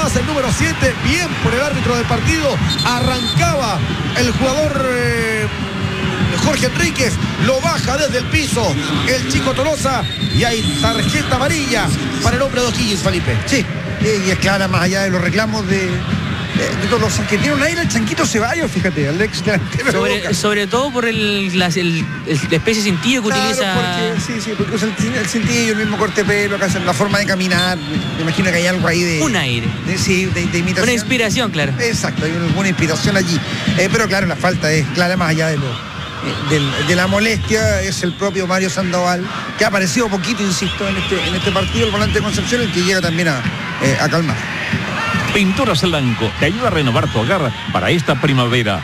pasa el número 7, bien por el árbitro del partido, arrancaba el jugador Jorge Enríquez, lo baja desde el piso el chico Tolosa y hay tarjeta amarilla para el hombre de O'Higgins, Felipe. Sí, y es clara más allá de los reclamos de Tolosa, que tiene un aire el Chanquito Ceballos, fíjate, el ex delantero. Sobre todo por la especie de cintillo que utiliza. Porque usa el cintillo, el mismo corte de pelo, la forma de caminar. Me imagino que hay algo ahí de... Un aire. De imitación. Una inspiración, claro. Exacto, hay alguna inspiración allí. Pero claro, la falta es clara más allá de la molestia. Es el propio Mario Sandoval, que ha aparecido poquito, insisto, en este partido, el volante de Concepción, el que llega también a calmar. Pinturas Blanco te ayuda a renovar tu hogar para esta primavera.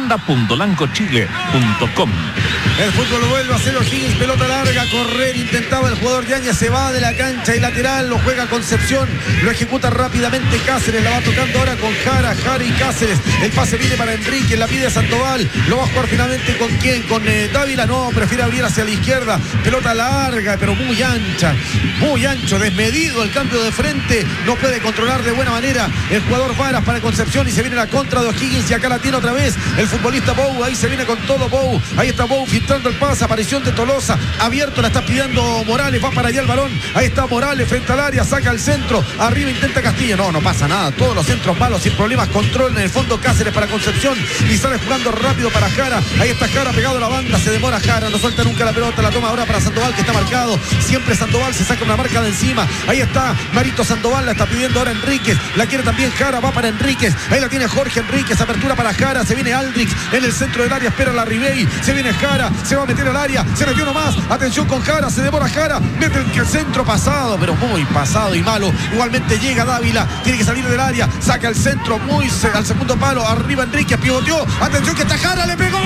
Tienda.lancochile.com. El fútbol lo vuelve a hacer O'Higgins, pelota larga, correr, intentaba el jugador Yáñez, se va de la cancha y lateral, lo juega Concepción, lo ejecuta rápidamente Cáceres, la va tocando ahora con Jara y Cáceres, el pase viene para Enrique, la pide a Sandoval, lo va a jugar finalmente ¿con quién? Con Dávila, no, prefiere abrir hacia la izquierda, pelota larga, pero muy ancha, muy ancho, desmedido el cambio de frente, no puede controlar de buena manera el jugador Varas para Concepción y se viene la contra de O'Higgins y acá la tiene otra vez el futbolista Bou, ahí se viene con todo Bou, ahí está Bou filtrando el pase, aparición de Tolosa, abierto, la está pidiendo Morales, va para allá el balón, ahí está Morales frente al área, saca el centro, arriba intenta Castillo, no pasa nada, todos los centros malos, sin problemas, control en el fondo Cáceres para Concepción y sale jugando rápido para Jara, ahí está Jara pegado a la banda, se demora Jara, no suelta nunca la pelota, la toma ahora para Sandoval que está marcado, siempre Sandoval se saca una marca de encima, ahí está Marito Sandoval, la está pidiendo ahora Enríquez, la quiere también Jara, va para Enríquez, ahí la tiene Jorge Enríquez, apertura para Jara, se viene Aldrich en el centro del área, espera la Ribey, se viene Jara, se va a meter al área, se metió nomás, atención con Jara, se demora Jara, mete el centro pasado, pero muy pasado y malo, igualmente llega Dávila, tiene que salir del área, saca el centro muy al segundo palo, arriba Enríquez, pivoteó, atención que está Jara, le pegó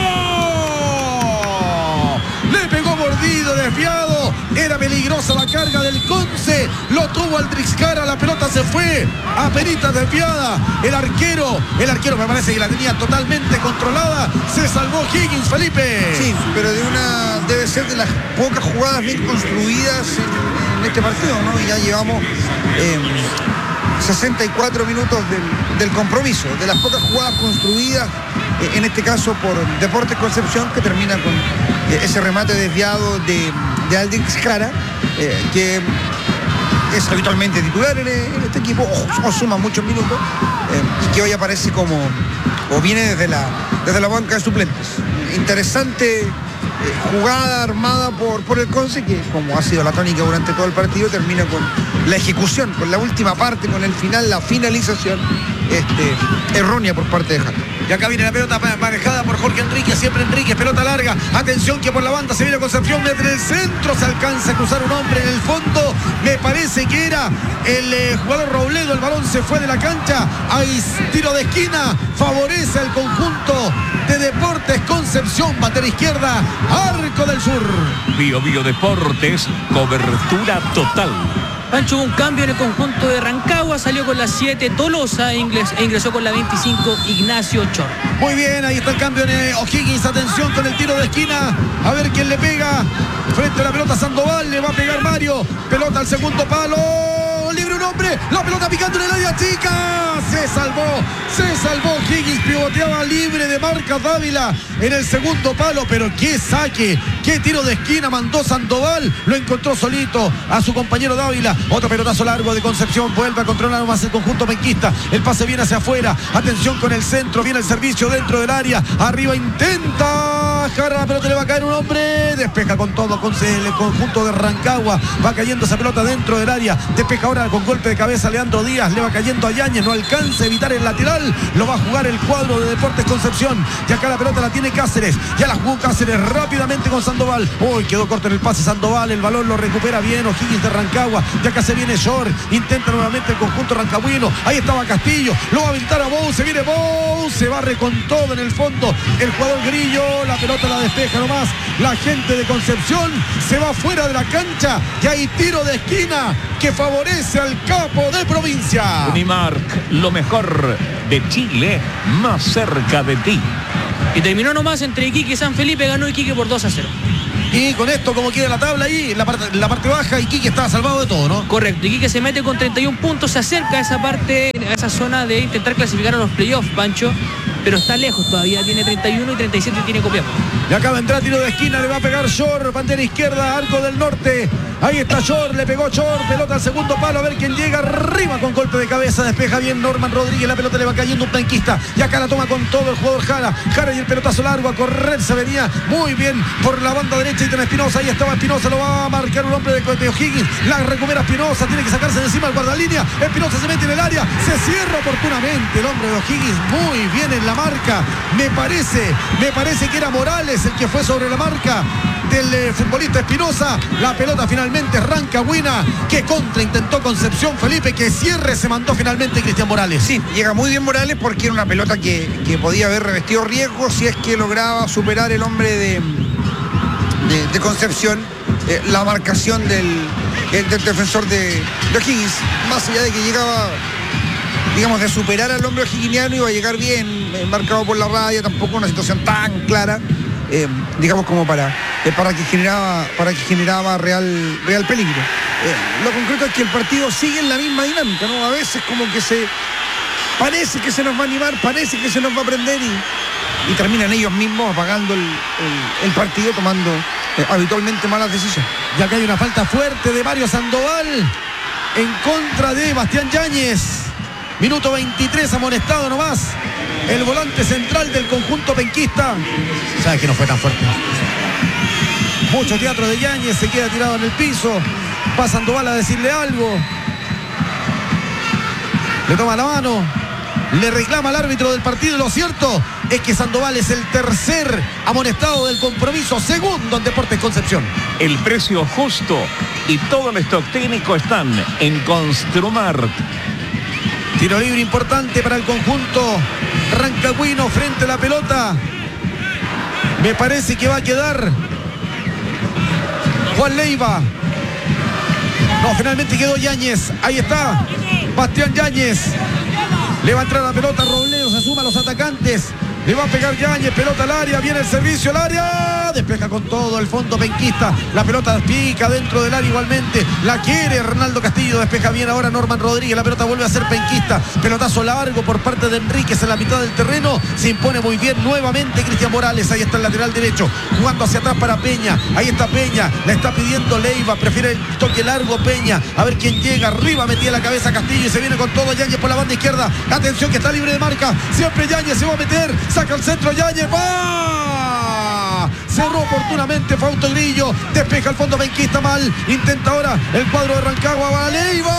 mordido, desviado, era peligrosa la carga del Conce, lo tuvo Aldrich Jara, la pelota se fue, apenitas desviada, el arquero me parece que la tenía totalmente controlada, se salvó Higgins, Felipe. Sí, pero debe ser de las pocas jugadas bien construidas en este partido, ¿no? Y ya llevamos 64 minutos del compromiso, de las pocas jugadas construidas, en este caso por Deportes Concepción, que termina con ese remate desviado de Aldrich Jara, que es habitualmente titular en este equipo, o suma muchos minutos, y que hoy aparece o viene desde la banca de suplentes. Interesante jugada armada por el Conce, que como ha sido la tónica durante todo el partido, termina con la ejecución, con la última parte, con el final, la finalización errónea por parte de Jara. Y acá viene la pelota manejada por Jorge Enríquez, siempre Enríquez, pelota larga, atención que por la banda se viene Concepción, mete en el centro, se alcanza a cruzar un hombre en el fondo, me parece que era el jugador Robledo, el balón se fue de la cancha, hay tiro de esquina, favorece al conjunto de Deportes Concepción, bandera izquierda, Arco del Sur. Bio Deportes, cobertura total. Pancho, hubo un cambio en el conjunto de Rancagua, salió con la 7 Tolosa e ingresó con la 25 Ignacio Chor. Muy bien, ahí está el cambio en O'Higgins, atención con el tiro de esquina, a ver quién le pega, frente a la pelota Sandoval, le va a pegar Mario, pelota al segundo palo, libre un hombre, la pelota picando en el área chica, se salvó O'Higgins, pivoteaba libre de marca Dávila en el segundo palo, pero qué saque, qué tiro de esquina mandó Sandoval, lo encontró solito a su compañero Dávila, otro pelotazo largo de Concepción, vuelve a controlar más el conjunto penquista, el pase viene hacia afuera, atención con el centro, viene el servicio dentro del área, arriba intenta Jara, la pelota le va a caer un hombre, despeja con todo con el conjunto de Rancagua, va cayendo esa pelota dentro del área, despeja ahora con golpe de cabeza Leandro Díaz, le va cayendo a Yáñez, no alcanza a evitar el lateral, lo va a jugar el cuadro de Deportes Concepción, y acá la pelota la tiene Cáceres, ya la jugó Cáceres rápidamente con Sandoval, uy, quedó corto en el pase Sandoval, el balón lo recupera bien O'Higgins de Rancagua, y acá se viene Shore, intenta nuevamente el conjunto rancagüino, ahí estaba Castillo, lo va a habilitar a Bou, se viene Bou, se barre con todo en el fondo, el jugador Grillo, la pelota la despeja nomás, la gente de Concepción se va fuera de la cancha, y hay tiro de esquina que favorece al capo de provincia. Unimark, lo mejor de Chile, más cerca de ti. Y terminó nomás entre Iquique y San Felipe, ganó Iquique por 2-0. Y con esto, como quiere la tabla ahí, la parte baja, Iquique está salvado de todo, ¿no? Correcto, Iquique se mete con 31 puntos, se acerca a esa parte, a esa zona de intentar clasificar a los playoffs, Pancho, pero está lejos todavía, tiene 31 y 37 tiene Copiapó. Y acá vendrá tiro de esquina, le va a pegar Shore, bandera izquierda, arco del norte. Ahí está Shore, le pegó Shore, pelota al segundo palo, a ver quién llega arriba con golpe de cabeza, despeja bien Norman Rodríguez, la pelota le va cayendo un penquista. Y acá la toma con todo el jugador Jara y el pelotazo largo a correr, se venía muy bien por la banda derecha y tiene Espinosa, ahí estaba Espinosa, lo va a marcar un hombre de O'Higgins, la recupera Espinosa, tiene que sacarse de encima el guardalínea, Espinosa se mete en el área, se cierra oportunamente el hombre de O'Higgins, muy bien en la marca, me parece que era Morales el que fue sobre la marca del futbolista Espinosa. La pelota finalmente arranca Huina, que contra intentó Concepción, Felipe, que cierre se mandó finalmente Cristian Morales. Sí, llega muy bien Morales porque era una pelota que podía haber revestido riesgo si es que lograba superar el hombre de Concepción, la marcación del defensor de O'Higgins, más allá de que llegaba, digamos, de superar al hombre o'higginiano, iba a llegar bien, marcado por la raya, tampoco una situación tan clara, digamos, como para que generaba real peligro. Lo concreto es que el partido sigue en la misma dinámica, ¿no? A veces como que parece que se nos va a animar, parece que se nos va a prender y terminan ellos mismos apagando el partido, tomando habitualmente malas decisiones. Y acá hay una falta fuerte de Mario Sandoval en contra de Bastián Yáñez. Minuto 23, amonestado nomás el volante central del conjunto penquista. Sabes que no fue tan fuerte. Mucho teatro de Yáñez, se queda tirado en el piso. Va Sandoval a decirle algo. Le toma la mano, le reclama al árbitro del partido. Lo cierto es que Sandoval es el tercer amonestado del compromiso, segundo en Deportes Concepción. El precio justo y todo el stock técnico están en Construmart. Tiro libre importante para el conjunto rancagüino frente a la pelota. Me parece que va a quedar Juan Leiva. No, finalmente quedó Yáñez. Ahí está Bastián Yáñez. Le va a entrar la pelota, Robledo se suma a los atacantes. Le va a pegar Yáñez, pelota al área, viene el servicio al área, despeja con todo el fondo penquista, la pelota pica dentro del área igualmente, la quiere Ronaldo Castillo, despeja bien ahora Norman Rodríguez, la pelota vuelve a ser penquista, pelotazo largo por parte de Enríquez en la mitad del terreno, se impone muy bien nuevamente Cristian Morales, ahí está el lateral derecho, jugando hacia atrás para Peña, ahí está Peña, la está pidiendo Leiva, prefiere el toque largo Peña, a ver quién llega, arriba metía la cabeza Castillo y se viene con todo Yáñez por la banda izquierda, atención que está libre de marca, siempre Yáñez se va a meter, saca el centro Yáñez, ¡va! Cerró oportunamente Fausto Grillo, despeja el fondo penquista mal, intenta ahora el cuadro de Rancagua, va Leiva.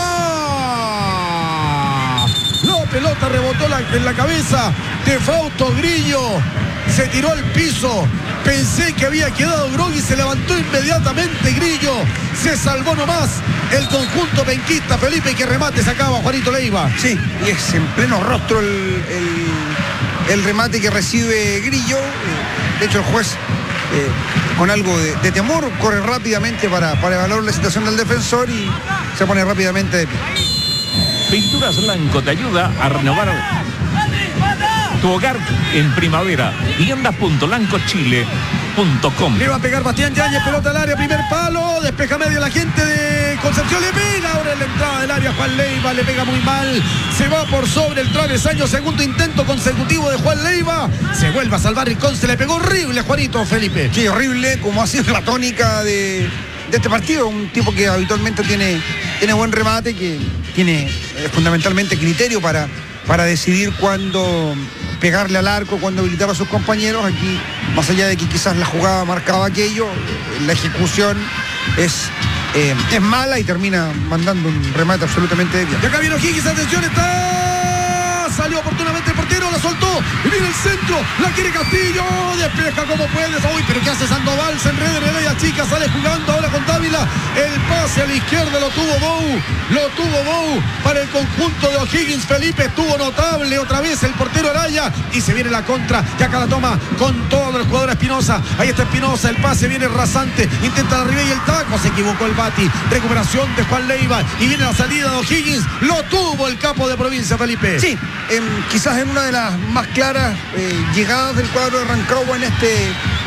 La pelota rebotó en la cabeza de Fausto Grillo, se tiró al piso, pensé que había quedado grogui, se levantó inmediatamente Grillo, se salvó nomás el conjunto penquista, Felipe, que remate sacaba Juanito Leiva. Sí, y es en pleno rostro el remate que recibe Grillo. De hecho el juez, con algo de temor, corre rápidamente para evaluar la situación del defensor y se pone rápidamente de pie. Pinturas Blanco te ayuda a renovar tu hogar en primavera. Viviendas.lancochile.com. Le va a pegar Bastián Yáñez, pelota al área, primer palo, despeja medio la gente de Concepción, le pega ahora en la entrada del área Juan Leiva, le pega muy mal, se va por sobre el travesaño, segundo intento consecutivo de Juan Leiva, se vuelve a salvar el Conce, le pegó horrible Juanito, Felipe. Sí, horrible, como ha sido la tónica de este partido, un tipo que habitualmente tiene buen remate, que tiene fundamentalmente criterio para decidir cuándo pegarle al arco, cuándo habilitar a sus compañeros. Aquí, más allá de que quizás la jugada marcaba aquello, la ejecución es mala y termina mandando un remate absolutamente débil. Y acá viene O'Higgins, atención, salió oportunamente el portero, la soltó, y viene el centro, la quiere Castillo, despeja como puede, uy, pero ¿qué hace Sandoval? Se enreda en el área chica, sale jugando ahora con Dávila, el pase a la izquierda lo tuvo Bou para el conjunto de O'Higgins, Felipe, estuvo notable otra vez el portero Araya, y se viene la contra, y acá la toma con todo el jugador Espinosa, ahí está Espinosa, el pase viene rasante, intenta la arriba y el taco, se equivocó el Bati, recuperación de Juan Leiva, y viene la salida de O'Higgins, lo tuvo el capo de provincia, Felipe. Sí, quizás en una de las más claras llegadas del cuadro de Rancagua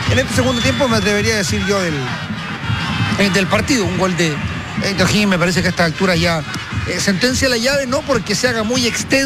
en este segundo tiempo me atrevería a decir yo del partido. Un gol de O'Higgins me parece que a esta altura ya sentencia la llave, no porque se haga muy extenso